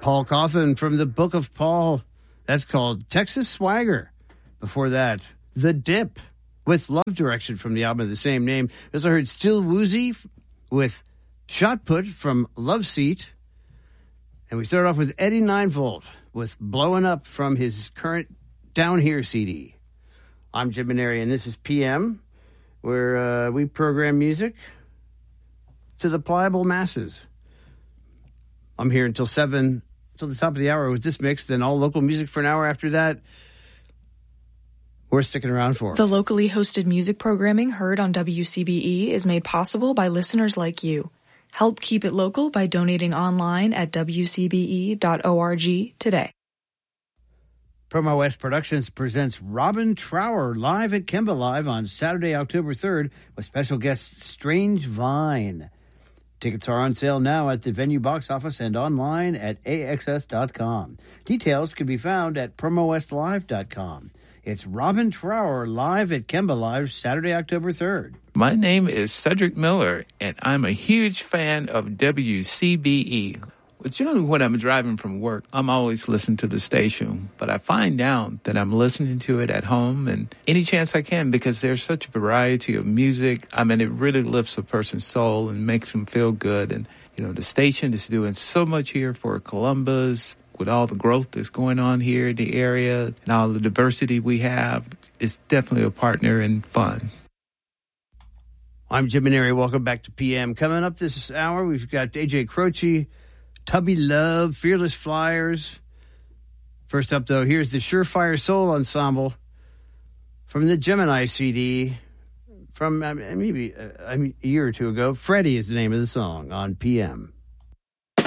Paul Cawthon from the Book of Paul. That's called Texas Swagger. Before that, The Dip with Love Direction from the album of the same name. We also heard Still Woozy with Shot Put from Love Seat. And we started off with Eddie 9-Volt with Blowing Up from his current Down Here CD. I'm Jim Maneri, and this is PM, where we program music to the pliable masses. I'm here until 7, till the top of the hour with this mix, then all local music for an hour after that. We're sticking around for. The locally hosted music programming heard on WCBE is made possible by listeners like you. Help keep it local by donating online at wcbe.org today. Promo West Productions presents Robin Trower live at Kemba Live on Saturday, October 3rd with special guest Strange Vine. Tickets are on sale now at the venue box office and online at AXS.com. Details can be found at promowestlive.com. It's Robin Trower live at Kemba Live Saturday, October 3rd. My name is Cedric Miller, and I'm a huge fan of WCBE. Well, generally, when I'm driving from work, I'm always listening to the station, but I find out that I'm listening to it at home and any chance I can because there's such a variety of music. I mean, it really lifts a person's soul and makes them feel good. And, you know, the station is doing so much here for Columbus with all the growth that's going on here in the area and all the diversity we have. It's definitely a partner and fun. I'm Jim Maneri. Welcome back to PM. Coming up this hour, we've got AJ Croce, Tubby Love, Fearless Flyers. First up, though, here's the Surefire Soul Ensemble from the Gemini CD from maybe a year or two ago. Freddie is the name of the song on PM.